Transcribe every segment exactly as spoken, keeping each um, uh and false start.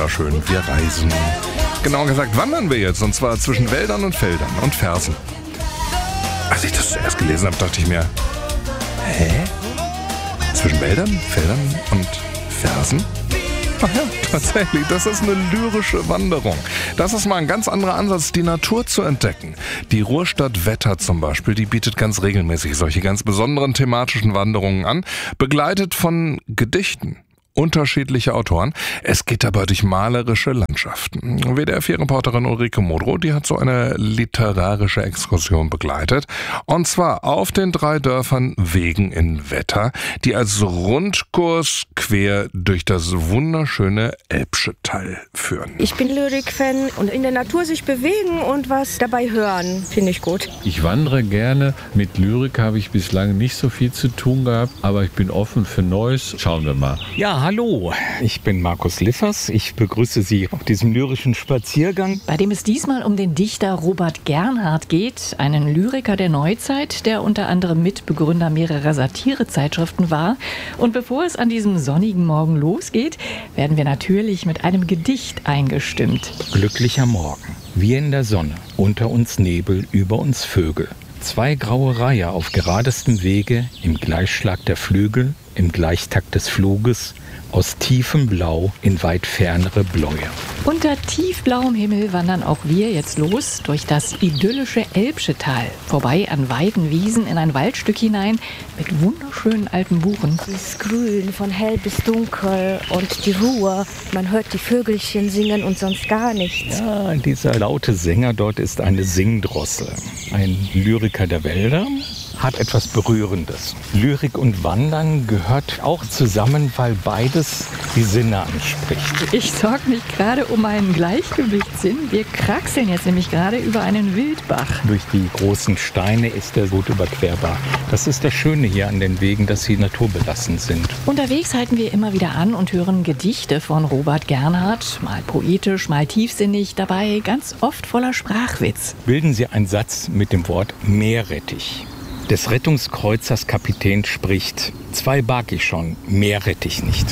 wunderschön. Wir reisen. Genauer gesagt wandern wir jetzt, und zwar zwischen Wäldern und Feldern und Fersen. Als ich das zuerst gelesen habe, dachte ich mir, hä? Zwischen Wäldern, Feldern und Fersen? Ach ja, tatsächlich, das ist eine lyrische Wanderung. Das ist mal ein ganz anderer Ansatz, die Natur zu entdecken. Die Ruhrstadt Wetter zum Beispiel, die bietet ganz regelmäßig solche ganz besonderen thematischen Wanderungen an, begleitet von Gedichten unterschiedliche Autoren. Es geht dabei durch malerische Landschaften. W D R vier-Reporterin Ulrike Modrow, die hat so eine literarische Exkursion begleitet. Und zwar auf den drei Dörfern Wegen in Wetter, die als Rundkurs quer durch das wunderschöne Elbsche Tal führen. Ich bin Lyrik-Fan und in der Natur sich bewegen und was dabei hören, finde ich gut. Ich wandere gerne. Mit Lyrik habe ich bislang nicht so viel zu tun gehabt, aber ich bin offen für Neues. Schauen wir mal. Ja, hallo, ich bin Markus Liffers. Ich begrüße Sie auf diesem lyrischen Spaziergang. Bei dem es diesmal um den Dichter Robert Gernhardt geht, einen Lyriker der Neuzeit, der unter anderem Mitbegründer mehrerer Satirezeitschriften war. Und bevor es an diesem sonnigen Morgen losgeht, werden wir natürlich mit einem Gedicht eingestimmt. Glücklicher Morgen, wir in der Sonne, unter uns Nebel, über uns Vögel. Zwei graue Reiher auf geradestem Wege, im Gleichschlag der Flügel, im Gleichtakt des Fluges, aus tiefem Blau in weit fernere Bläue. Unter tiefblauem Himmel wandern auch wir jetzt los durch das idyllische Elbsche Tal, vorbei an weiten Wiesen in ein Waldstück hinein mit wunderschönen alten Buchen. Es ist grün, von hell bis dunkel und die Ruhe. Man hört die Vögelchen singen und sonst gar nichts. Ja, dieser laute Sänger dort ist eine Singdrossel, ein Lyriker der Wälder. Hat etwas Berührendes. Lyrik und Wandern gehört auch zusammen, weil beides die Sinne anspricht. Ich sorge mich gerade um meinen Gleichgewichtssinn. Wir kraxeln jetzt nämlich gerade über einen Wildbach. Durch die großen Steine ist er gut überquerbar. Das ist das Schöne hier an den Wegen, dass sie naturbelassen sind. Unterwegs halten wir immer wieder an und hören Gedichte von Robert Gernhardt. Mal poetisch, mal tiefsinnig, dabei ganz oft voller Sprachwitz. Bilden Sie einen Satz mit dem Wort Meerrettich. Des Rettungskreuzers Kapitän spricht: Zwei barg ich schon, mehr rette ich nicht.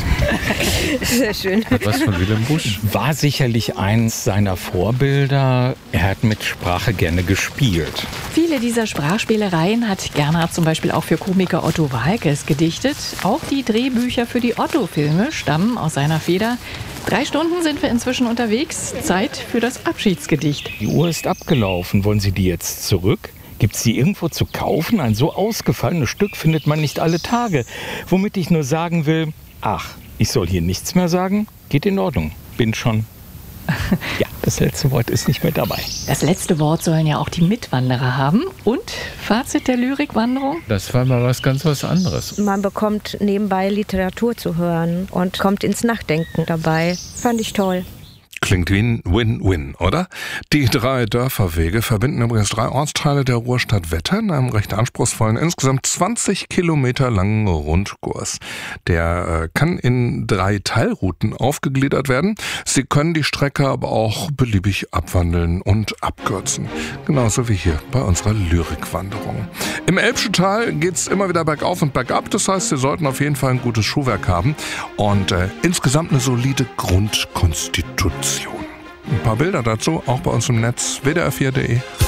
Sehr schön. Was von Willem Busch? War sicherlich eins seiner Vorbilder. Er hat mit Sprache gerne gespielt. Viele dieser Sprachspielereien hat Gernhardt zum Beispiel auch für Komiker Otto Waalkes gedichtet. Auch die Drehbücher für die Otto-Filme stammen aus seiner Feder. Drei Stunden sind wir inzwischen unterwegs. Zeit für das Abschiedsgedicht. Die Uhr ist abgelaufen. Wollen Sie die jetzt zurück? Gibt es die irgendwo zu kaufen? Ein so ausgefallenes Stück findet man nicht alle Tage. Womit ich nur sagen will, ach, ich soll hier nichts mehr sagen? Geht in Ordnung. Bin schon. Ja, das letzte Wort ist nicht mehr dabei. Das letzte Wort sollen ja auch die Mitwanderer haben. Und Fazit der Lyrikwanderung? Das war mal was ganz was anderes. Man bekommt nebenbei Literatur zu hören und kommt ins Nachdenken dabei. Fand ich toll. Klingt wie ein Win-Win, oder? Die drei Dörferwege verbinden übrigens drei Ortsteile der Ruhrstadt Wetter in einem recht anspruchsvollen, insgesamt zwanzig Kilometer langen Rundkurs. Der äh, kann in drei Teilrouten aufgegliedert werden. Sie können die Strecke aber auch beliebig abwandeln und abkürzen. Genauso wie hier bei unserer Lyrikwanderung. Im Elbsche Tal geht's immer wieder bergauf und bergab. Das heißt, Sie sollten auf jeden Fall ein gutes Schuhwerk haben und äh, insgesamt eine solide Grundkonstitution. Ein paar Bilder dazu auch bei uns im Netz w d r vier punkt d e.